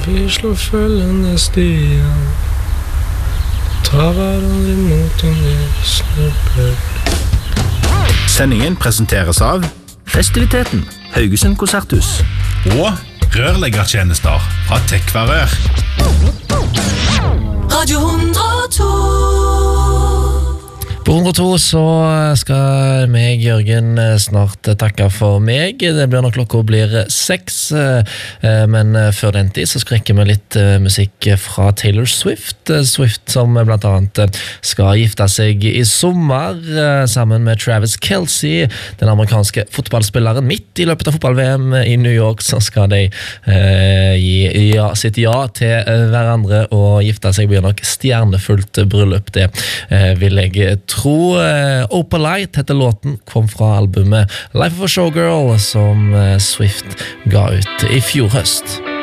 Vi slår følgende stier, tar hverandre imot en snøbøl. Sendingen presenteres av Festiviteten, Haugesund Konserthus og rørleggertjenester fra Tekvarør. Radio 102. På 102 så skal meg, Jørgen, snart takke for meg. Det blir nok klokka blir 6, men før den tid så skrekker vi litt musikk fra Taylor Swift. Swift som blant annet skal gifte seg i sommer sammen med Travis Kelce, den amerikanske fotballspilleren. Midt i løpet av fotball-VM i New York så skal de gi sitt ja til hverandre og gifte seg. Blir nok stjernefullt bryllup, det vil jeg tro. Opalite heter låten, kom fra albumet Life of a Showgirl som Swift ga ut i fjor høst.